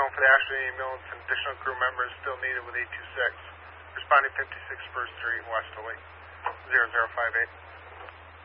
known for the Ashland ambulance and additional crew members still needed with 826. Responding 56 Spur Street, West of Lake, 0058.